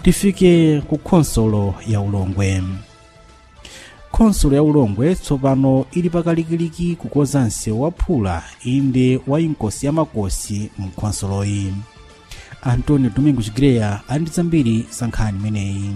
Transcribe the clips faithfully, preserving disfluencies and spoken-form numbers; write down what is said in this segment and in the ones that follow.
tifike ku khonsolo ya Ulongwe. Khonsolo ya Ulongwe tsopano ili pakalikiliki kukonza msewu wa Phula inde wa inkosi ya makosi mu khonsoloyi. Antonio Domingo Chigreya ali ndi zambiri za nkhani imeneyi.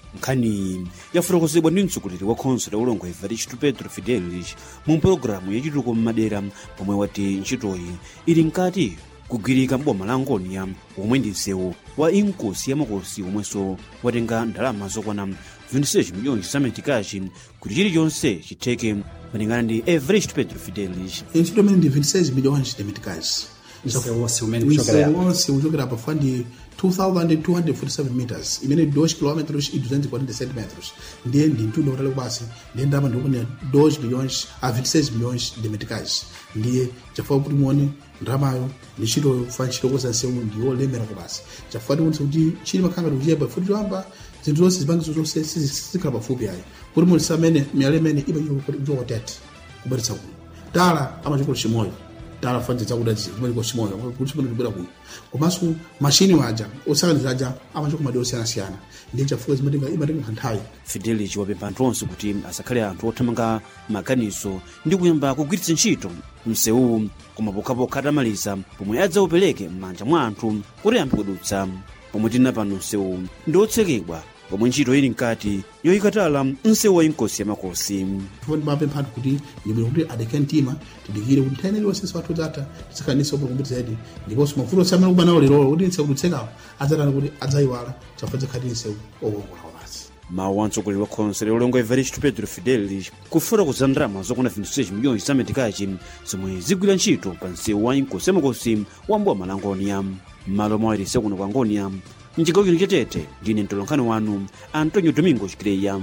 Nkhani yafotokozedwa ndi mtsogoleri wa khonsolo ya Ulongwe Evaristo Pedro Fidelis mu pologalamu yachitukuko m'madera, pomwe wati ntchitoyi ili nkati kugwirika m'boma la Ngonia omwe ndi msewu wa inkosi ya makosi omwenso watenga ndalama zokwana vinte milhões za metikazi kuti chilichonse chitheke malingana ndi Evaristo Pedro Fidelis. Ntchito imene ndi vinte milhões de metikazi. Msewu wonse umene uchokera pa fundi two thousand two hundred forty-seven meters imene dois quilômetros e duzentos e quarenta e sete metros ndiye ndi mtunda utali basi ndiye ndama ndikuona dois milhões a vinte e seis milhões de metikazi ndiye chafua kuti muone ndamayo ndi ntchito fa ntchito koza msewu ndiwo lemera kwa basi chafua kuti kuti chili makhanga kuchepa futi toyamba zinthu zonse zipangizo zonse sizikhala pafupi ayi kuti mulisa amene miyala imene iba ichokotete kubweretsa kuno tala amachokolo chimoyo tala fanje chakudachi kumene kwa chimoyo kuti pano kubwera kuno komanso mashini waja osakaniza aja amachoko madera osiyana-siyana ndiye chafua zimatenga imatenga nthawi. Fidelis wapempha anthu onse kuti asakhale anthu othamanga maganizo ndi kuyamba kugwiritsa ntchito msewu koma pokhapokha atamaliza pomwe adzaupereke m'manja mwa anthu kuti ayambe kudutsa. Pomwe tina pano msewu ndi otsekedwa pomwe ntchito ili nkati yoyikatala msewu wa inkosi ya makosi. Foni mapempha anthu kuti ndibwera kuti adeke mtima tidikire kuti nthawi iliyonse wathu zata tisakaniso pakumbutsa edi ndiponso mavuto samene kubanawo lero kuti msewu kutsekawo adzatana kuti adzayiwala chafua zakhati msewu okongola basi. Mawu a mtsogoleri wa khonsolo ya Ulongwe Evaristo Pedro Fidelis kufotokoza ndalama zokwana vinte milhões za metikazi zomwe zigwira ntchito pa msewu wa inkosi ya makosi wa mboma la Ngonia. Malo mawairise kuno kwa Ngonia mchigawo chino cha Tete ndine mtolankhani wanu Antonio Domingo Chigreya.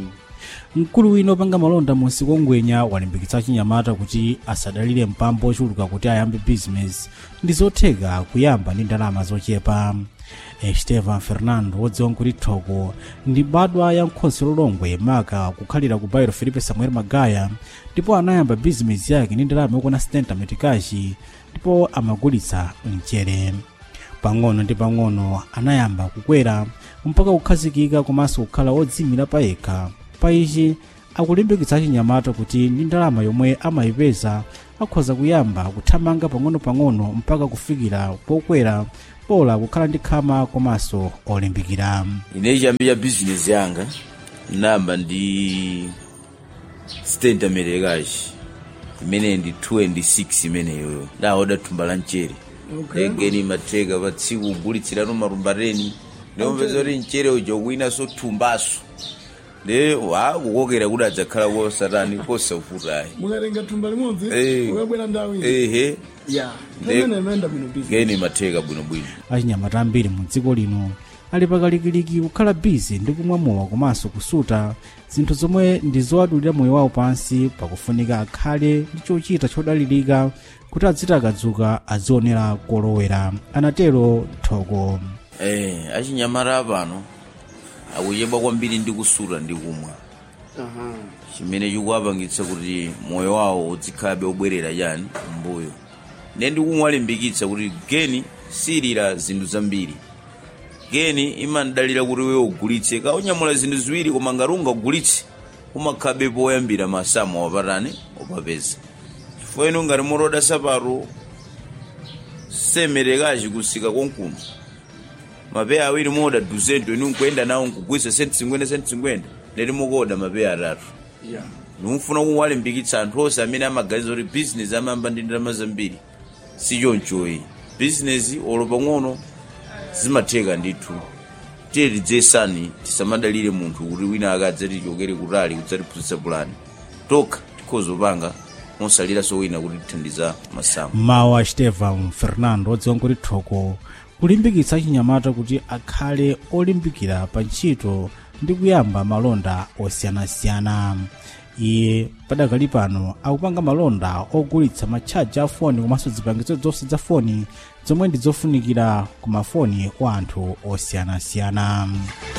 Mkulu wina opanga malonda mu msiku wa Ngwenya walimbikitsa chinyamata kuti asadalire mpambo ochuluka kuti ayambe business ndi zotheka kuyamba ndi ndalama zochepa. Estevan Fernando wodziwa kuti Thoko ndi badwa ya khonsolo Ulongwe maka kukhalira ku Bairro Felipe Samuel Magaya ndipo anayamba business yake ndi ndalama yokwana setenta metikazi ndipo amagulitsa mchere. Pang'ono ndi pang'ono anayamba kukwera mpaka kukhazikika komanso kukhala odzimira pa yekha. Pa ichi akulimbikitsa chinyamata kuti ndi ndalama yomwe amayipeza akhoza kuyamba kuthamanga pang'ono-pang'ono mpaka kufikira pokwera pola kukhala ndi khama komanso olimbikira. Ine chiyambi cha business yanga namba ndi setenta metikazi imene ndi twenty-six imeneyo ndaoda thumba la mchere. Egeni mateka patsiku kugulitsirano marumbareni ndiomveza kuti mchere ujo kuinaso thumbaso de wa kukokera kuti adzakhala kwa satani posafutayi mukatenga thumba limodzi ukabwera ndawi ehe ya nene menda bwino business geni mateka bwino bwino. Achinyamata ambiri mu dziko lino ali pakalikiliki kukhala busy ndi kumwa mowa komanso kusuta zinthu zomwe ndi zowadulira moyo wawo pansi pakufunika akhale ndi chochita chodalirika kuti adzita akadzuka azionera kolowera, anatero Thoko. Eh, achinyamata pano akuchedwa kwambiri ndi kusuta ndi kumwa. Aha. Chimene chikuwapangitsa kuti moyo wawo udzikhalabe obwerera chani mbuyo. Ne ndikumwalimbikitsa kuti geni silira zinthu zambiri. Geni imandalira kuti wewe ugulitse kaunyamula zinthu ziwiri koma ngati ungagulitse umakhabe poyambira masamo wapatani opapeza. Chifukwa ino ngati moroda sapato semerekazi kusika konkuno mapeya awiri moda duzento inu nkwenda nawo nkugwisa senti cinquenta senti cinquenta neti mukoda mapeya atatu. Yeah. Numfuna kuwalimbikitsa anthu onse amene amaganiza kuti business amayamba ndi ndalama zambiri si chonchoyi. Business olopa ng'ono zimatheka ndithu. Tiyeni dzesani tisamadalire munthu kuti wina akadzati chokere kutali kudzatiphunzitsa pulani tokha tikhoza upanga monsalira so wina kuti tithandiza masamu. Mawu a Estevan Fernando wodziwa kuti Thoko kulimbikitsa chinyamata kuti akhale olimbikira pa ntchito ndi kuyamba malonda osiyanasiyana. Iye padakali pano akupanga malonda ogulitsa matchaji a foni komanso zipangizo zonse za foni zomwe ndi zofunikira ku mafoni kwa anthu osiyanasiyana.